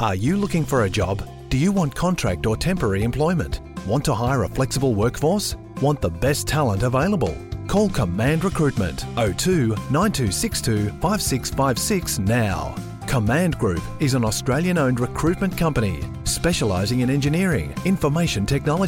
Are you looking for a job? Do you want contract or temporary employment? Want to hire a flexible workforce? Want the best talent available? Call Command Recruitment 02 9262 5656 now. Command Group is an Australian-owned recruitment company specialising in engineering, information technology